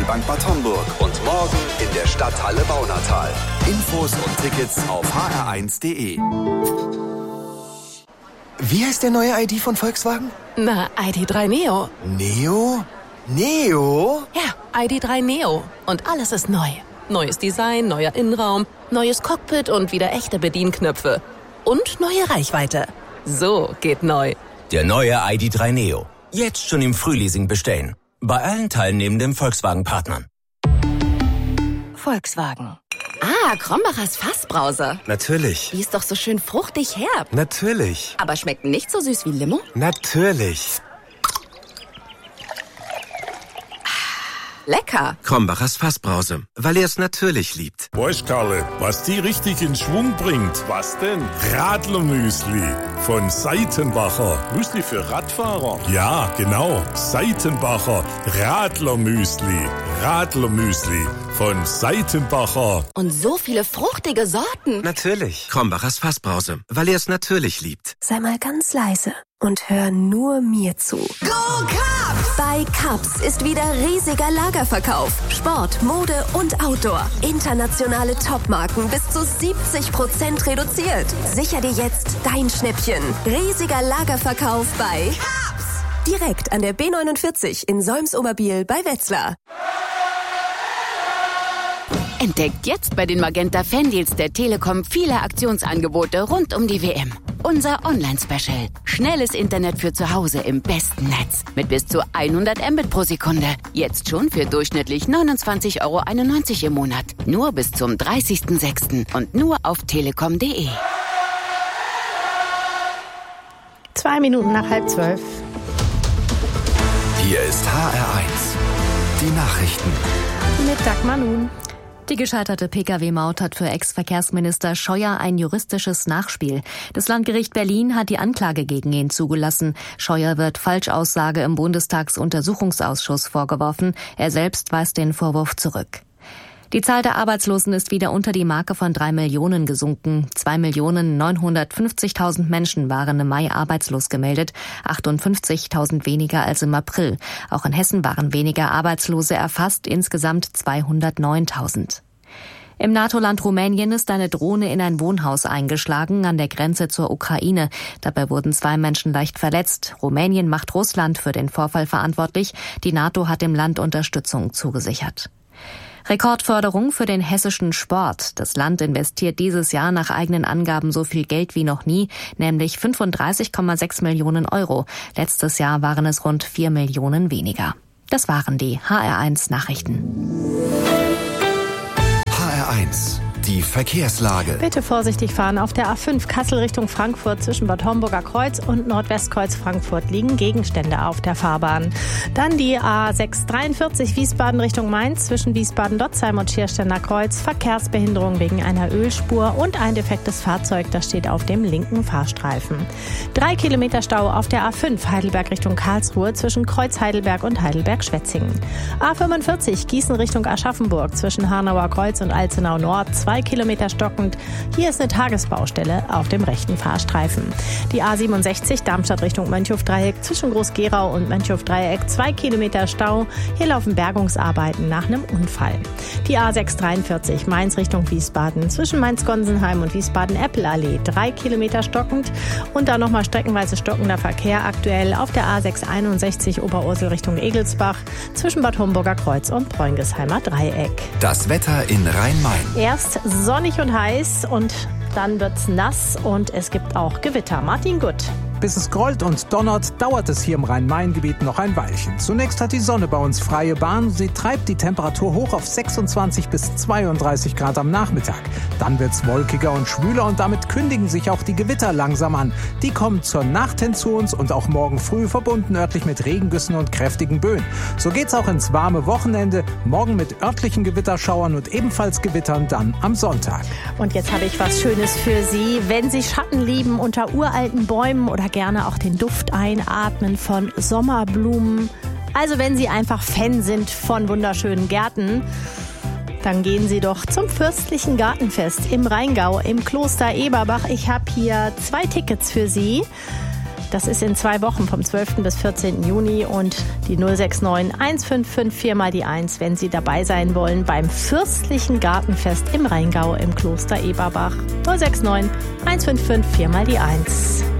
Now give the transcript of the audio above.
ID Bank Bad Homburg und morgen in der Stadthalle Baunatal. Infos und Tickets auf hr1.de. Wie heißt der neue ID von Volkswagen? Na, ID.3 Neo. Neo? Neo? Ja, ID.3 Neo. Und alles ist neu. Neues Design, neuer Innenraum, neues Cockpit und wieder echte Bedienknöpfe. Und neue Reichweite. So geht neu. Der neue ID.3 Neo. Jetzt schon im Frühleasing bestellen. Bei allen teilnehmenden Volkswagen-Partnern. Volkswagen. Ah, Krombachers Fassbrause. Natürlich. Die ist doch so schön fruchtig herb. Natürlich. Aber schmeckt nicht so süß wie Limo? Natürlich. Lecker. Krombachers Fassbrause, weil er es natürlich liebt. Weißt, Karle, was die richtig in Schwung bringt? Was denn? Radlermüsli von Seitenbacher. Müsli für Radfahrer? Ja, genau. Seitenbacher Radlermüsli. Radlermüsli von Seitenbacher. Und so viele fruchtige Sorten. Natürlich. Krombachers Fassbrause, weil er es natürlich liebt. Sei mal ganz leise und hör nur mir zu. Go Cubs! Bei Cubs ist wieder riesiger Lagerverkauf. Sport, Mode und Outdoor. Internationale Topmarken bis zu 70% reduziert. Sicher dir jetzt dein Schnäppchen. Riesiger Lagerverkauf bei Cubs! Direkt an der B49 in Solms-Oberbiel bei Wetzlar. Entdeckt jetzt bei den Magenta Fandeals der Telekom viele Aktionsangebote rund um die WM. Unser Online-Special. Schnelles Internet für zu Hause im besten Netz. Mit bis zu 100 Mbit pro Sekunde. Jetzt schon für durchschnittlich 29,91 € im Monat. Nur bis zum 30.06. und nur auf telekom.de. 2 Minuten nach 11:30. Hier ist HR1. Die Nachrichten. Mit Dagmar Nun. Die gescheiterte Pkw-Maut hat für Ex-Verkehrsminister Scheuer ein juristisches Nachspiel. Das Landgericht Berlin hat die Anklage gegen ihn zugelassen. Scheuer wird Falschaussage im Bundestagsuntersuchungsausschuss vorgeworfen. Er selbst weist den Vorwurf zurück. Die Zahl der Arbeitslosen ist wieder unter die Marke von 3 Millionen gesunken. 2.950.000 Menschen waren im Mai arbeitslos gemeldet, 58.000 weniger als im April. Auch in Hessen waren weniger Arbeitslose erfasst, insgesamt 209.000. Im NATO-Land Rumänien ist eine Drohne in ein Wohnhaus eingeschlagen an der Grenze zur Ukraine. Dabei wurden 2 Menschen leicht verletzt. Rumänien macht Russland für den Vorfall verantwortlich. Die NATO hat dem Land Unterstützung zugesichert. Rekordförderung für den hessischen Sport. Das Land investiert dieses Jahr nach eigenen Angaben so viel Geld wie noch nie, nämlich 35,6 Millionen €. Letztes Jahr waren es rund 4 Millionen weniger. Das waren die HR1 Nachrichten. HR1. Die Verkehrslage. Bitte vorsichtig fahren. Auf der A5 Kassel Richtung Frankfurt zwischen Bad Homburger Kreuz und Nordwestkreuz Frankfurt liegen Gegenstände auf der Fahrbahn. Dann die A643 Wiesbaden Richtung Mainz zwischen Wiesbaden-Dotzheim und Schiersteiner Kreuz. Verkehrsbehinderung wegen einer Ölspur und ein defektes Fahrzeug, das steht auf dem linken Fahrstreifen. 3 Kilometer Stau auf der A5 Heidelberg Richtung Karlsruhe zwischen Kreuz Heidelberg und Heidelberg-Schwetzingen. A45 Gießen Richtung Aschaffenburg zwischen Hanauer Kreuz und Alzenau Nord. 2 Kilometer stockend. Hier ist eine Tagesbaustelle auf dem rechten Fahrstreifen. Die A67 Darmstadt Richtung Mönchhof-Dreieck zwischen Groß-Gerau und Mönchhof-Dreieck 2 Kilometer Stau. Hier laufen Bergungsarbeiten nach einem Unfall. Die A643 Mainz Richtung Wiesbaden zwischen Mainz-Gonsenheim und Wiesbaden-Eppelallee 3 Kilometer stockend. Und dann nochmal streckenweise stockender Verkehr aktuell auf der A661 Oberursel Richtung Egelsbach zwischen Bad Homburger Kreuz und Bräungesheimer Dreieck. Das Wetter in Rhein-Main. Erst sonnig und heiß und dann wird's nass und es gibt auch Gewitter. Martin Gutt. Bis es grollt und donnert, dauert es hier im Rhein-Main-Gebiet noch ein Weilchen. Zunächst hat die Sonne bei uns freie Bahn. Sie treibt die Temperatur hoch auf 26 bis 32 Grad am Nachmittag. Dann wird's wolkiger und schwüler und damit kündigen sich auch die Gewitter langsam an. Die kommen zur Nacht hin zu uns und auch morgen früh verbunden örtlich mit Regengüssen und kräftigen Böen. So geht's auch ins warme Wochenende. Morgen mit örtlichen Gewitterschauern und ebenfalls Gewittern dann am Sonntag. Und jetzt habe ich was Schönes für Sie. Wenn Sie Schatten lieben unter uralten Bäumen oder gerne auch den Duft einatmen von Sommerblumen. Also wenn Sie einfach Fan sind von wunderschönen Gärten, dann gehen Sie doch zum Fürstlichen Gartenfest im Rheingau im Kloster Eberbach. Ich habe hier 2 Tickets für Sie. Das ist in 2 Wochen vom 12. bis 14. Juni und die 069 155 4 mal die 1, wenn Sie dabei sein wollen beim Fürstlichen Gartenfest im Rheingau im Kloster Eberbach. 069 155 4 mal die 1.